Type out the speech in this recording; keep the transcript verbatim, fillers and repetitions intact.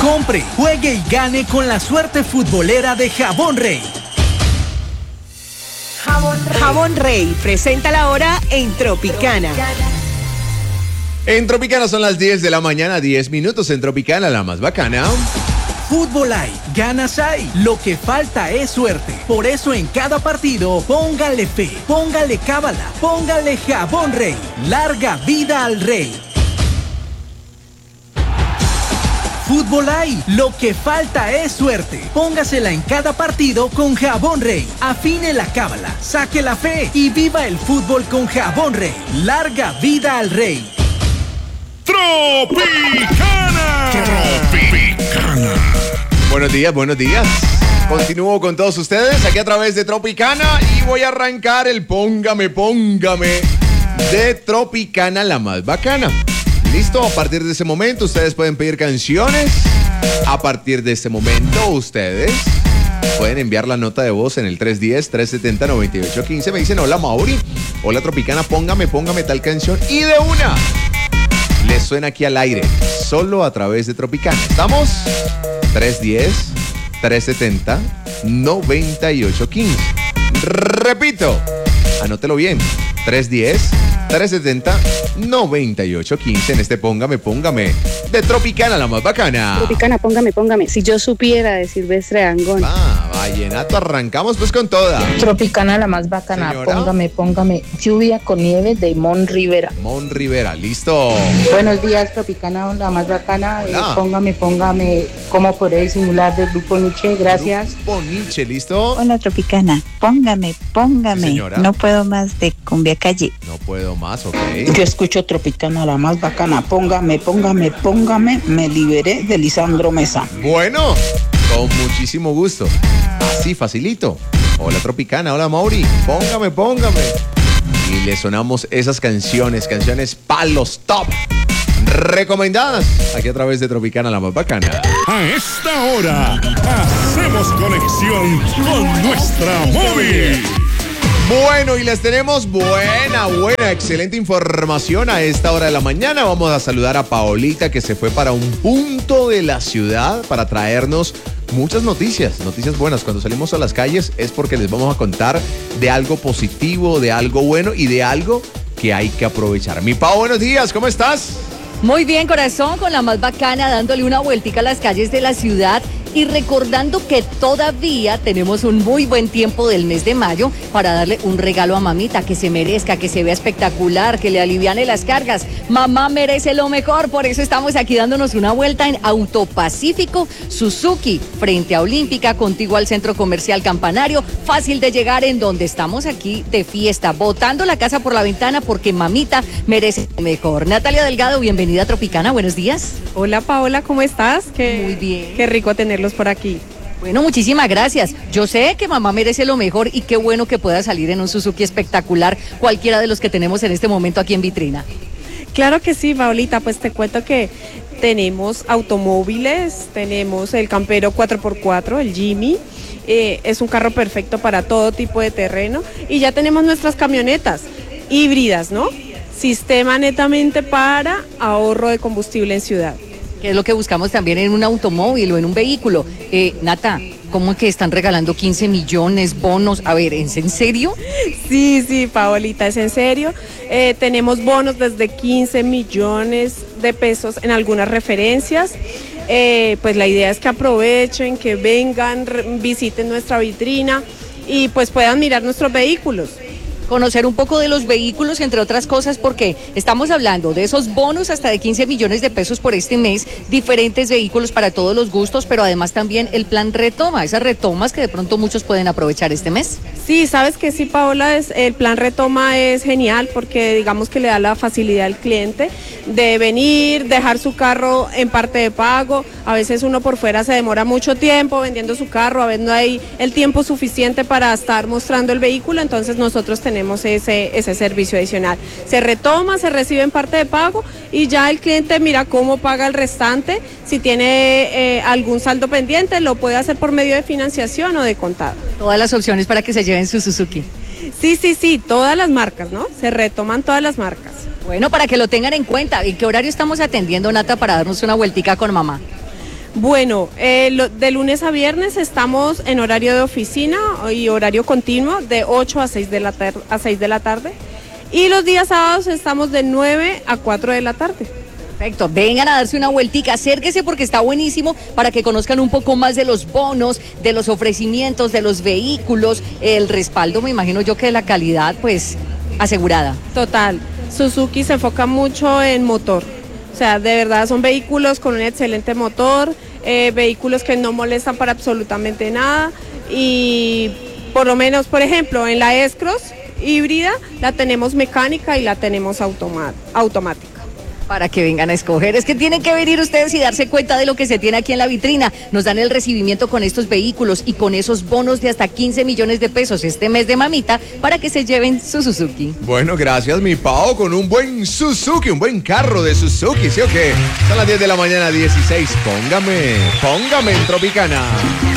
Compre, juegue y gane con la suerte futbolera de Jabón Rey. Jabón Rey. Jabón Rey presenta la hora en Tropicana. En Tropicana son las diez de la mañana, diez minutos en Tropicana, la más bacana. Fútbol hay, ganas hay, lo que falta es suerte. Por eso en cada partido, póngale fe, póngale cábala, póngale Jabón Rey. Larga vida al Rey. Fútbol hay, lo que falta es suerte. Póngasela en cada partido con Jabón Rey. Afine la cábala, saque la fe y viva el fútbol con Jabón Rey. Larga vida al Rey. Tropicana. Tropicana. Buenos días, buenos días. Continúo con todos ustedes aquí a través de Tropicana y voy a arrancar el Póngame, Póngame de Tropicana, la más bacana. Listo, a partir de ese momento ustedes pueden pedir canciones. A partir de este momento ustedes pueden enviar la nota de voz en el tres uno cero, tres siete cero, nueve ocho uno cinco. Me dicen, hola Mauri, hola Tropicana, póngame, póngame tal canción. Y de una, les suena aquí al aire, solo a través de Tropicana. ¿Estamos? tres uno cero, tres siete cero, nueve ocho uno cinco. Repito, anótelo bien, tres uno cero, tres siete cero, nueve ocho uno cinco en este Póngame, Póngame de Tropicana, la más bacana. Tropicana, póngame, póngame. Si yo supiera de Silvestre Dangond. Ah, vallenato, arrancamos pues con toda. Tropicana, la más bacana. Señora. Póngame, póngame. Lluvia con nieve de Mon Rivera. Mon Rivera, listo. Buenos días, Tropicana, la más bacana. Eh, Hola. póngame, póngame. ¿Cómo podré disimular del grupo Nietzsche? Gracias. Grupo Nietzsche, listo. Hola Tropicana, póngame, póngame. Sí, señora. No puedo más de Cumbia Calle. No puedo más, ok. Yo escucho Tropicana, la más bacana. Póngame, póngame, póngame. Me liberé de Lisandro Mesa. Bueno, con muchísimo gusto. Así, facilito. Hola Tropicana, hola Mauri. Póngame, póngame. Y le sonamos esas canciones, canciones palos top. Recomendadas aquí a través de Tropicana, la más bacana. A esta hora hacemos conexión con nuestra móvil. Bueno, y les tenemos buena, buena, excelente información a esta hora de la mañana. Vamos a saludar a Paolita, que se fue para un punto de la ciudad para traernos muchas noticias, noticias buenas. Cuando salimos a las calles es porque les vamos a contar de algo positivo, de algo bueno y de algo que hay que aprovechar. Mi Pao, buenos días, ¿cómo estás? Muy bien, corazón, con la más bacana, dándole una vueltica a las calles de la ciudad y recordando que todavía tenemos un muy buen tiempo del mes de mayo para darle un regalo a mamita que se merezca, que se vea espectacular, que le aliviane las cargas. Mamá merece lo mejor, por eso estamos aquí dándonos una vuelta en Autopacífico Suzuki, frente a Olímpica, contigo al Centro Comercial Campanario, fácil de llegar, en donde estamos aquí de fiesta, botando la casa por la ventana porque mamita merece lo mejor. Natalia Delgado, bienvenida a Tropicana, buenos días. Hola Paola, ¿cómo estás? Qué, Muy bien. Qué rico tenerlos por aquí. Bueno, muchísimas gracias. Yo sé que mamá merece lo mejor y qué bueno que pueda salir en un Suzuki espectacular, cualquiera de los que tenemos en este momento aquí en vitrina. Claro que sí, Paolita, pues te cuento que tenemos automóviles, tenemos el Campero cuatro por cuatro, el Jimmy, eh, es un carro perfecto para todo tipo de terreno, y ya tenemos nuestras camionetas híbridas, ¿no? Sistema netamente para ahorro de combustible en ciudad. Que es lo que buscamos también en un automóvil o en un vehículo. Eh, Nata, ¿cómo es que están regalando quince millones, bonos? A ver, ¿es en serio? Sí, sí, Paolita, es en serio. Eh, tenemos bonos desde quince millones de pesos en algunas referencias. Eh, pues la idea es que aprovechen, que vengan, visiten nuestra vitrina y pues puedan mirar nuestros vehículos. Conocer un poco de los vehículos, entre otras cosas, porque estamos hablando de esos bonos hasta de quince millones de pesos por este mes, diferentes vehículos para todos los gustos, pero además también el plan retoma, esas retomas que de pronto muchos pueden aprovechar este mes. Sí, sabes que sí, Paola, es, el plan retoma es genial porque digamos que le da la facilidad al cliente de venir, dejar su carro en parte de pago. A veces uno por fuera se demora mucho tiempo vendiendo su carro, a veces no hay el tiempo suficiente para estar mostrando el vehículo, entonces nosotros tenemos ese, ese servicio adicional. Se retoma, se recibe en parte de pago y ya el cliente mira cómo paga el restante. Si tiene eh, algún saldo pendiente, lo puede hacer por medio de financiación o de contado. Todas las opciones para que se lleven su Suzuki. Sí, sí, sí, todas las marcas, ¿no? Se retoman todas las marcas. Bueno, para que lo tengan en cuenta, ¿en qué horario estamos atendiendo, Nata, para darnos una vueltica con mamá? Bueno, eh, lo- de lunes a viernes estamos en horario de oficina y horario continuo de ocho a seis de la, tar- a seis de la tarde. Y los días sábados estamos de nueve a cuatro de la tarde. Perfecto, vengan a darse una vueltica, acérquese porque está buenísimo para que conozcan un poco más de los bonos, de los ofrecimientos, de los vehículos, el respaldo, me imagino yo que de la calidad, pues, asegurada. Total, Suzuki se enfoca mucho en motor. O sea, de verdad son vehículos con un excelente motor, eh, vehículos que no molestan para absolutamente nada y por lo menos, por ejemplo, en la S-Cross híbrida la tenemos mecánica y la tenemos automa- automática. Para que vengan a escoger. Es que tienen que venir ustedes y darse cuenta de lo que se tiene aquí en la vitrina. Nos dan el recibimiento con estos vehículos y con esos bonos de hasta quince millones de pesos este mes de mamita para que se lleven su Suzuki. Bueno, gracias, mi Pao, con un buen Suzuki, un buen carro de Suzuki, ¿sí o qué? Son las diez de la mañana, dieciséis. Póngame, póngame en Tropicana.